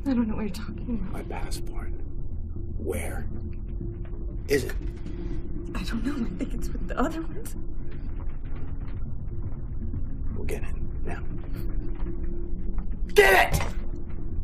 I don't know what you're talking about. My passport. Where is it? I don't know. I think it's with the other ones. We'll get it now. Get it!